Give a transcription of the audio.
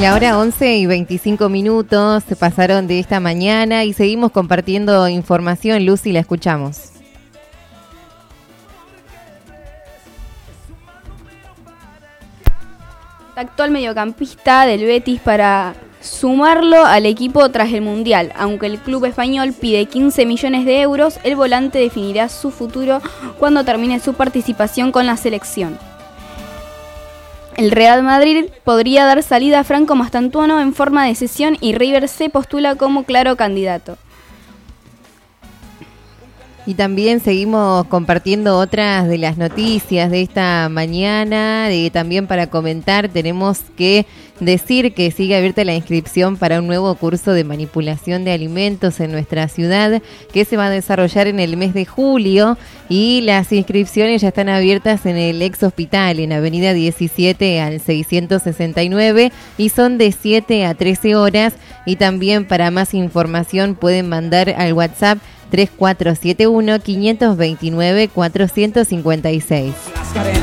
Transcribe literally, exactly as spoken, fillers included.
Y ahora once y veinticinco minutos se pasaron de esta mañana y seguimos compartiendo información. Lucy, la escuchamos. Actual mediocampista del Betis para sumarlo al equipo tras el Mundial. Aunque el club español pide quince millones de euros, el volante definirá su futuro cuando termine su participación con la selección. El Real Madrid podría dar salida a Franco Mastantuono en forma de cesión y River se postula como claro candidato. Y también seguimos compartiendo otras de las noticias de esta mañana. De, también para comentar, tenemos que decir que sigue abierta la inscripción para un nuevo curso de manipulación de alimentos en nuestra ciudad, que se va a desarrollar en el mes de julio. Y las inscripciones ya están abiertas en el ex hospital, en Avenida diecisiete al seiscientos sesenta y nueve, y son de siete a trece horas. Y también para más información pueden mandar al WhatsApp tres cuatro siete uno, cinco dos nueve, cuatro cinco seis.